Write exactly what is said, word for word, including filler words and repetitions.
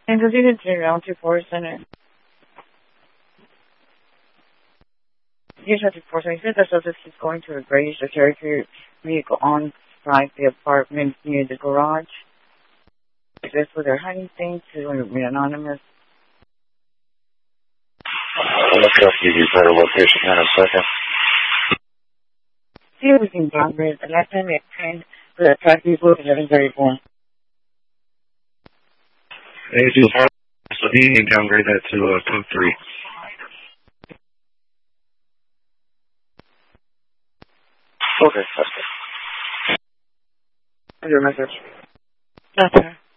And proceeded to round two four center. Here's two four center. He said the subject is going to a grayish character vehicle on site the apartment near the garage. This was their hiding thing to be anonymous. I'll look up give you a better location in a second. See it was in Downgrade. The last time we had trained for the track people at eleven thirty-four. Hey, do hard. So he can downgrade that to uh, code three. Okay, that's good. Your message. Okay.